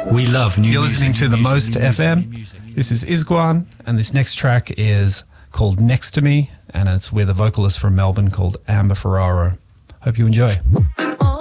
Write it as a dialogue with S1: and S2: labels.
S1: We love new
S2: You're
S1: music,
S2: listening to
S1: new
S2: The
S1: music,
S2: Most
S1: new music,
S2: FM.
S1: new music.
S2: This is Isguan, and this next track is called Next to Me, and it's with a vocalist from Melbourne called Amber Ferraro. Hope you enjoy.